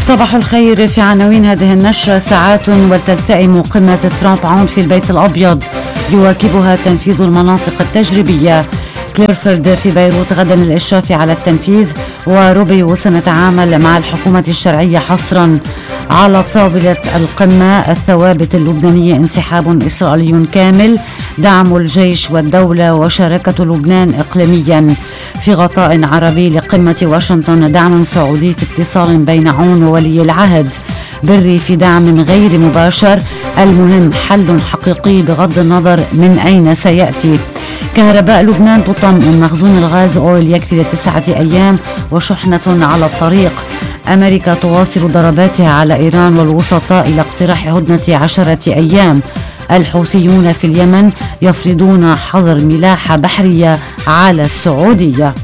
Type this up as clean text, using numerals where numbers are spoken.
صباح الخير. في عناوين هذه النشرة: ساعات وتلتئم قمة ترامب عنف في البيت الأبيض، يواكبها تنفيذ المناطق التجريبية. كليرفورد في بيروت غدا الإشراف على التنفيذ، وروبيو سنتعامل مع الحكومة الشرعية حصرا. على طاولة القمة الثوابت اللبنانية: انسحاب إسرائيلي كامل، دعم الجيش والدولة، وشراكة لبنان إقليميا. في غطاء عربي لقمة واشنطن: دعم سعودي في اتصال بين عون وولي العهد. بري في دعم غير مباشر، المهم حل حقيقي بغض النظر من أين سيأتي. كهرباء لبنان تطمئن، مخزون الغاز أويل يكفي ل9 أيام وشحنة على الطريق. أمريكا تواصل ضرباتها على إيران والوسطاء إلى اقتراح هدنة 10 أيام. الحوثيون في اليمن يفرضون حظر ملاحة بحرية على السعودية.